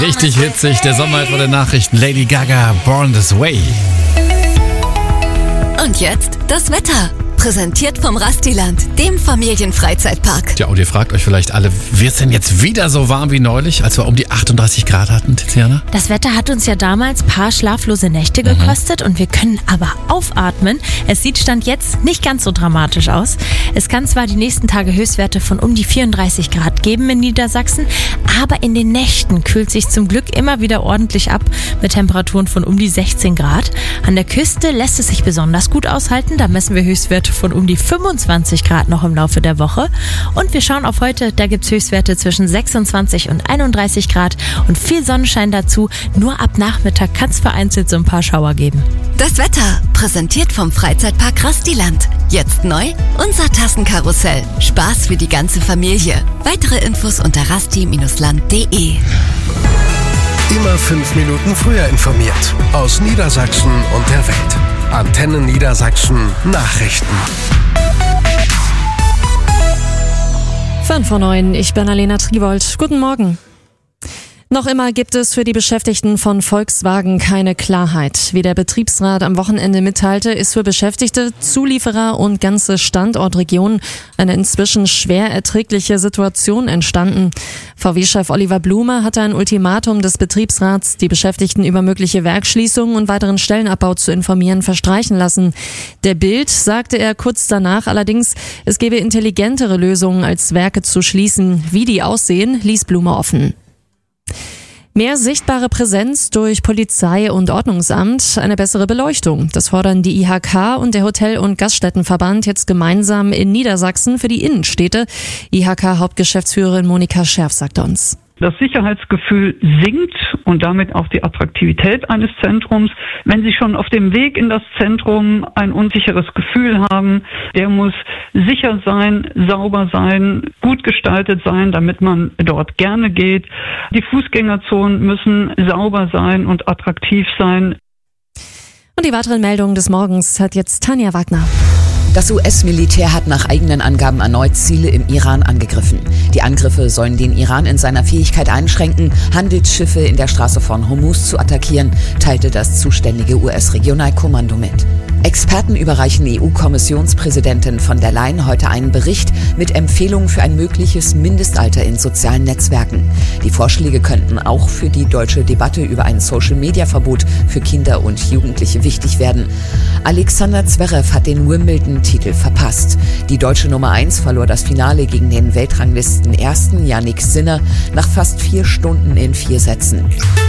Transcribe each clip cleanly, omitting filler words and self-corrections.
Richtig hitzig, der Sommer vor den Nachrichten. Lady Gaga, Born This Way. Und jetzt das Wetter. Präsentiert vom Rastiland, dem Familienfreizeitpark. Tja, und ihr fragt euch vielleicht alle, wird es denn jetzt wieder so warm wie neulich, als wir um die 38 Grad hatten, Tiziana? Das Wetter hat uns ja damals ein paar schlaflose Nächte gekostet und wir können aber aufatmen. Es sieht Stand jetzt nicht ganz so dramatisch aus. Es kann zwar die nächsten Tage Höchstwerte von um die 34 Grad geben in Niedersachsen, aber in den Nächten kühlt sich zum Glück immer wieder ordentlich ab mit Temperaturen von um die 16 Grad. An der Küste lässt es sich besonders gut aushalten, da messen wir Höchstwerte von um die 25 Grad noch im Laufe der Woche. Und wir schauen auf heute, da gibt es Höchstwerte zwischen 26 und 31 Grad und viel Sonnenschein dazu. Nur ab Nachmittag kann es vereinzelt so ein paar Schauer geben. Das Wetter, präsentiert vom Freizeitpark Rastiland. Jetzt neu, unser Tassenkarussell. Spaß für die ganze Familie. Weitere Infos unter rasti-land.de. Immer 5 Minuten früher informiert. Aus Niedersachsen und der Welt. Antenne Niedersachsen Nachrichten. 5:09, ich bin Alena Triwold. Guten Morgen. Noch immer gibt es für die Beschäftigten von Volkswagen keine Klarheit. Wie der Betriebsrat am Wochenende mitteilte, ist für Beschäftigte, Zulieferer und ganze Standortregionen eine inzwischen schwer erträgliche Situation entstanden. VW-Chef Oliver Blume hatte ein Ultimatum des Betriebsrats, die Beschäftigten über mögliche Werksschließungen und weiteren Stellenabbau zu informieren, verstreichen lassen. Der Bild sagte er kurz danach allerdings, es gebe intelligentere Lösungen als Werke zu schließen. Wie die aussehen, ließ Blume offen. Mehr sichtbare Präsenz durch Polizei und Ordnungsamt, eine bessere Beleuchtung. Das fordern die IHK und der Hotel- und Gaststättenverband jetzt gemeinsam in Niedersachsen für die Innenstädte. IHK-Hauptgeschäftsführerin Monika Scherf sagt uns. Das Sicherheitsgefühl sinkt und damit auch die Attraktivität eines Zentrums. Wenn Sie schon auf dem Weg in das Zentrum ein unsicheres Gefühl haben, der muss sicher sein, sauber sein, gut gestaltet sein, damit man dort gerne geht. Die Fußgängerzonen müssen sauber sein und attraktiv sein. Und die weiteren Meldungen des Morgens hat jetzt Tanja Wagner. Das US-Militär hat nach eigenen Angaben erneut Ziele im Iran angegriffen. Die Angriffe sollen den Iran in seiner Fähigkeit einschränken, Handelsschiffe in der Straße von Hormuz zu attackieren, teilte das zuständige US-Regionalkommando mit. Experten überreichen EU-Kommissionspräsidentin von der Leyen heute einen Bericht mit Empfehlungen für ein mögliches Mindestalter in sozialen Netzwerken. Die Vorschläge könnten auch für die deutsche Debatte über ein Social-Media-Verbot für Kinder und Jugendliche wichtig werden. Alexander Zverev hat den Wimbledon-Titel verpasst. Die deutsche Nummer 1 verlor das Finale gegen den Weltranglisten-Ersten Jannik Sinner nach fast 4 Stunden in 4 Sätzen.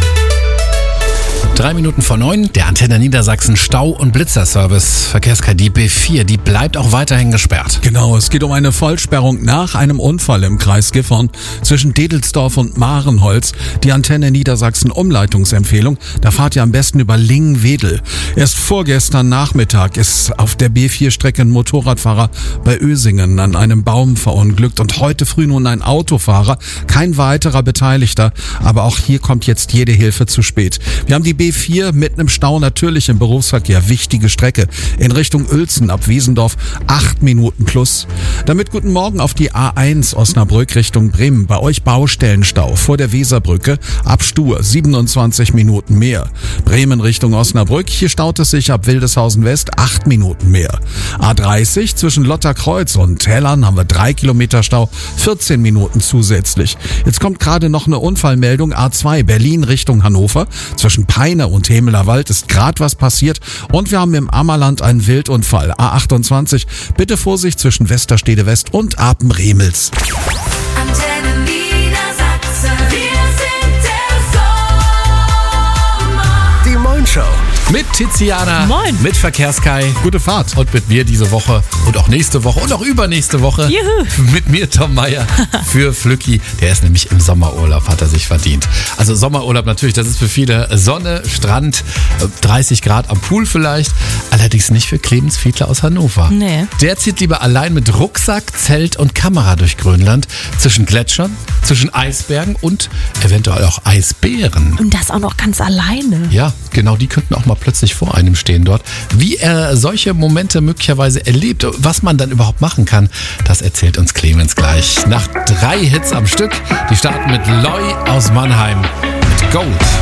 3 Minuten vor 9, der Antenne Niedersachsen Stau- und Blitzerservice. Verkehrskarte B4, die bleibt auch weiterhin gesperrt. Genau, es geht um eine Vollsperrung nach einem Unfall im Kreis Gifhorn zwischen Dedelsdorf und Marenholz. Die Antenne Niedersachsen Umleitungsempfehlung, da fahrt ihr am besten über Lingen-Wedel. Erst vorgestern Nachmittag ist auf der B4-Strecke ein Motorradfahrer bei Ösingen an einem Baum verunglückt und heute früh nun ein Autofahrer, kein weiterer Beteiligter, aber auch hier kommt jetzt jede Hilfe zu spät. Wir haben die B4 mitten im Stau, natürlich im Berufsverkehr, wichtige Strecke. In Richtung Uelzen ab Wiesendorf 8 Minuten plus. Damit guten Morgen auf die A1 Osnabrück Richtung Bremen. Bei euch Baustellenstau vor der Weserbrücke ab Stur 27 Minuten mehr. Bremen Richtung Osnabrück, hier staut es sich ab Wildeshausen West 8 Minuten mehr. A30 zwischen Lotterkreuz und Hellern haben wir 3 Kilometer Stau, 14 Minuten zusätzlich. Jetzt kommt gerade noch eine Unfallmeldung, A2 Berlin Richtung Hannover. Zwischen Peine und Hemeler Wald ist gerade was passiert und wir haben im Ammerland einen Wildunfall. A28, bitte Vorsicht zwischen Westerstede West und Apen-Remels. Antenne Niedersachsen, wir sind der Sommer. Die Moin-Show. Mit Tiziana, Moin. mit Verkehrskai, Gute Fahrt. und mit mir diese Woche und auch nächste Woche und auch übernächste Woche. Juhu. Mit mir Tom Meyer für Flücki. Der ist nämlich im Sommerurlaub, hat er sich verdient. Also Sommerurlaub natürlich, das ist für viele Sonne, Strand, 30 Grad am Pool vielleicht. Allerdings nicht für Clemens Fiedler aus Hannover. Nee. Der zieht lieber allein mit Rucksack, Zelt und Kamera durch Grönland. Zwischen Gletschern, zwischen Eisbergen und eventuell auch Eisbären. Und das auch noch ganz alleine. Ja, genau, die könnten auch mal plötzlich vor einem stehen dort. Wie er solche Momente möglicherweise erlebt, was man dann überhaupt machen kann, das erzählt uns Clemens gleich. Nach 3 Hits am Stück, die starten mit Loi aus Mannheim mit Gold.